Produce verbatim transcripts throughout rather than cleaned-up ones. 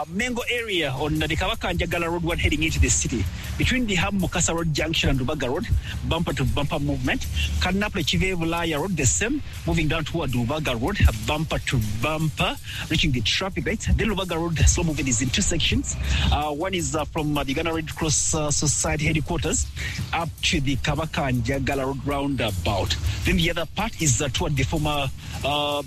uh, Mengo area on the Kawaka-Njagala Road one heading into the city. Between the Ham Mukasa Road Junction and Rubaga Road, bumper to bumper movement. Kanaple Chive Vulaya Road, the same, moving down toward Rubaga Road, bumper to bumper, reaching the traffic lights. Then Rubaga Road, slow moving is in two sections. Uh, one is uh, from uh, the Ghana Red Cross uh, Society headquarters up to the Kawaka-Njagala Road roundabout. Then the other part is uh, toward the former uh,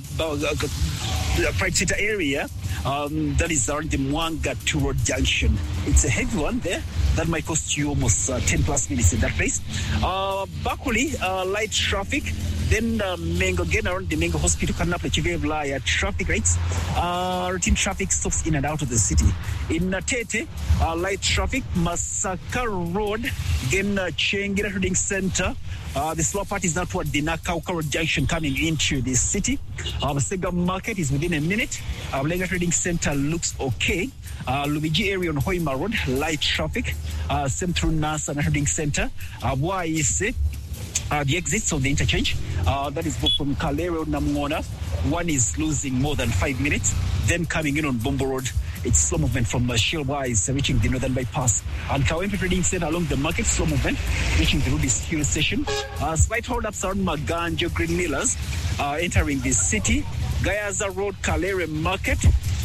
Pride Center area. Um, that is around the Mwanga two Road Junction. It's a heavy one there. That might cost you almost uh, ten plus minutes in that place. Uh, Bakuli, uh, light traffic. Then uh, Mengo, again around the Mengo Hospital, Kanapla Chivevlaya, traffic rates. Uh, routine traffic stops in and out of the city. In Natete, uh, light traffic. Masaka Road, again uh, Chengira Trading Center. Uh, the slow part is now toward the Nakauka Road Junction coming into the city. Uh, Sega Market is within a minute. Uh, Lenga Trading Center looks okay. Uh, Lubiji area on Hoima Road, light traffic. Uh, same through NASA Trading Center. Uh, why is it? Uh, the exits of the interchange, uh, that is both from Kalero Namona. One is losing more than five minutes. Then coming in on Bombo Road, it's slow movement from uh, Shellwise, uh, reaching the Northern Bypass. And Kawempe Trading Center along the market, slow movement, reaching the Ruby Fuel Station. Uh, slight hold-ups around Maganjo Green Millers, uh, entering the city. Gayaza Road, Kalere Market.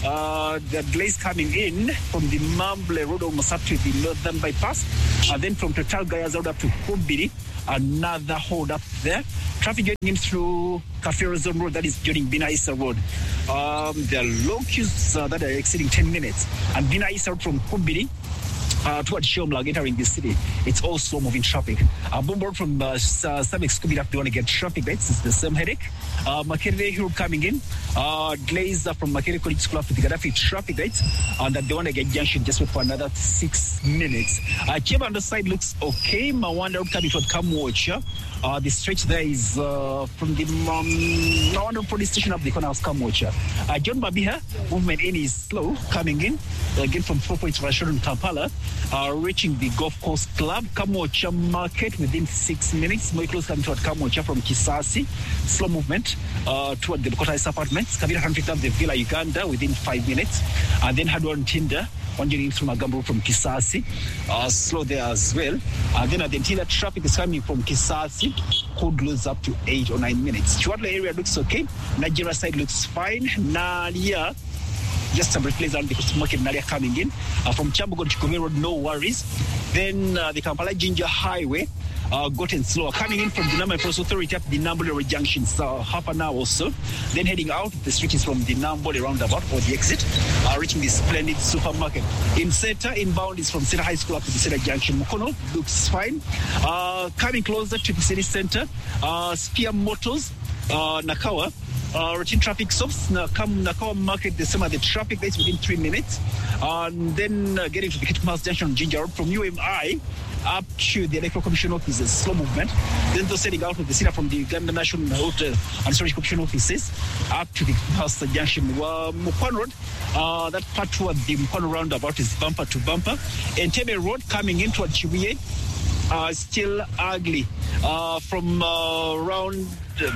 Uh, the delays coming in from the Mamble Road almost up to the Northern Bypass. And then from Total Gayaza Road up to Hobiri. Another hold up there. Traffic getting in through Kafiro Zone Road, that is during Bina Issa Road. Um, there are low queues uh, that are exceeding ten minutes. And Bina Issa Road from Kumbiri uh, towards Shomlag entering the city. It's all slow moving traffic. Uh, Bombo from uh, Samex Scooby up to want to get traffic lights. It's the same headache. Uh, Makerere Hill coming in. Uh, delays uh, from Makerere College School up to the Gaddafi traffic lights. And uh, they want to get junction just wait for another six minutes. Uh, Kieba on the side looks okay. Mawanda Road coming toward Kamwocha. Uh, the stretch there is uh, from the um, Mawanda police station up the corner of Kamwocha. Uh, John Babiha, movement in is slow coming in. Uh, again from four points for Ashuran Kampala. Uh, reaching the Golf Course Club. Kamwocha Market within six minutes. More close coming toward Kamwocha from Kisasi. Slow movement uh, toward the Bukota Apartments. Kabira Country Club, the Villa Uganda within five minutes. And then Hadwan Tinder. Wandering through Magambo from Kisasi, uh, slow there as well. And then at the interior, traffic is coming from Kisasi, could lose up to eight or nine minutes. Chuadla area looks okay. Nigeria side looks fine. Nalia, just some replays on the market Nalia coming in. Uh, from Chambogo to Chikome Road, no worries. Then uh, the Kampala Ginger Highway. Uh, gotten slower. Coming in from the Nambo Force Authority up the Nambole Junction, so half an hour or so. Then heading out, the street is from the Nambole roundabout or the exit, uh, reaching the Splendid Supermarket. In Center, inbound is from Center High School up to the Center Junction. Mukono looks fine. Uh, coming closer to the city center, uh, Spear Motors, uh, Nakawa. Uh, routine traffic stops. Nakam Nakawa Market, the same as the traffic lights within three minutes. And then uh, getting to the Kitmas Junction, Ginger Road from U M I up to the Electoral Commission offices, slow movement. Then those setting out of the city from the Uganda National Hotel and Storage Commission offices up to the House Junction. Uh, Mukwan Road, uh, that part toward the Mukwan roundabout is bumper to bumper. Entebbe Road coming in toward Chibuye, uh, still ugly. Uh, from uh, around uh,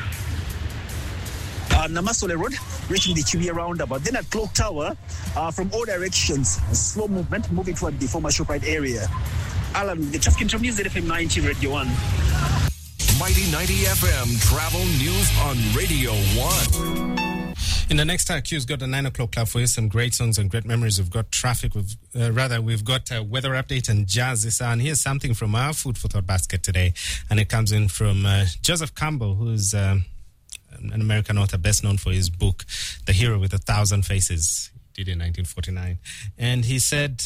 uh, Namasole Road, reaching the Chibuye roundabout. Then at Clock Tower, uh, from all directions, slow movement, moving toward the former ShopRite area. Alan, the traffic interview is F M ninety Radio one. Mighty ninety F M travel news on Radio one. In the next hour, Q's got the nine o'clock club for you. Some great songs and great memories. We've got traffic. We've uh, rather we've got a weather update and jazz this hour. And here's something from our food for thought basket today, and it comes in from uh, Joseph Campbell, who's uh, an American author, best known for his book, The Hero with a Thousand Faces. He did in nineteen forty-nine, and he said,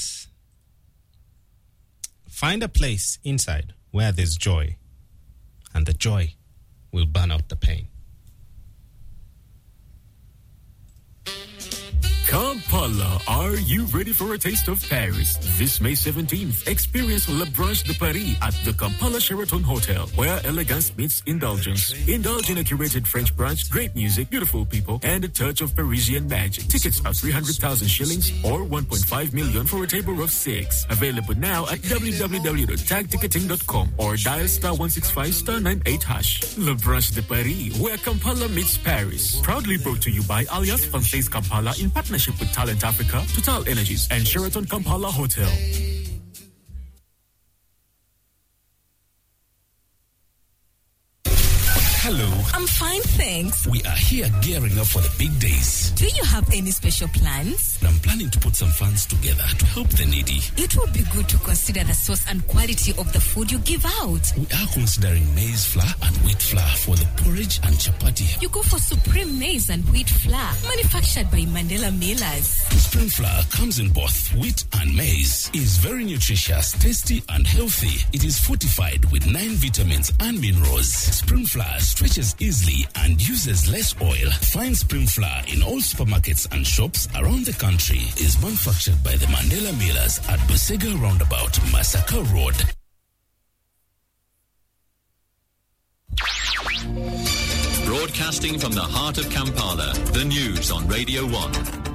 "Find a place inside where there's joy, and the joy will burn out the pain." Kampala, are you ready for a taste of Paris? This May seventeenth, experience Le Branche de Paris at the Kampala Sheraton Hotel, where elegance meets indulgence. Indulge in a curated French brunch, great music, beautiful people, and a touch of Parisian magic. Tickets are three hundred thousand shillings or one point five million for a table of six. Available now at w w w dot tag ticketing dot com or dial star one six five star nine eight hash. Le Branche de Paris, where Kampala meets Paris. Proudly brought to you by Alliance Française Kampala in partnership with Talent Development Africa, Total Energies, and Sheraton Kampala Hotel. Hello. I'm fine, thanks. We are here gearing up for the big days. Do you have any special plans? I'm planning to put some funds together to help the needy. It would be good to consider the source and quality of the food you give out. We are considering maize flour and wheat flour for the porridge and chapati. You go for Supreme Maize and Wheat Flour, manufactured by Mandela Millers. Supreme flour comes in both wheat and maize. It is very nutritious, tasty, and healthy. It is fortified with nine vitamins and minerals. Supreme flour stretches easily and uses less oil. Find Supreme flour in all supermarkets and shops around the country. It is manufactured by the Mandela Millers at Busega Roundabout, Masaka Road. Broadcasting from the heart of Kampala, the news on Radio one.